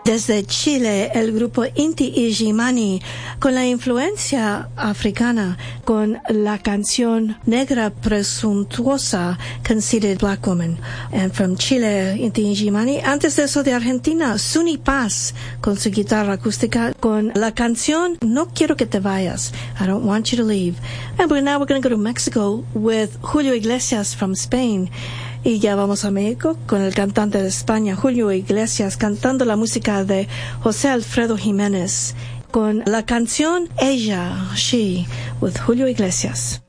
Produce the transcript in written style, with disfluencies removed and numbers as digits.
Desde Chile, el grupo Inti Illimani, con la influencia africana, con la canción Negra Presuntuosa, Conceited Black Woman. And from Chile, Inti Illimani. Antes de eso, de Argentina, Suni Paz, con su guitarra acústica, con la canción No Quiero Que Te Vayas, I Don't Want You to Leave. And now we're going to go to Mexico with Julio Iglesias from Spain. Y ya vamos a México con el cantante de España, Julio Iglesias, cantando la música de José Alfredo Jiménez, con la canción Ella, She, with Julio Iglesias.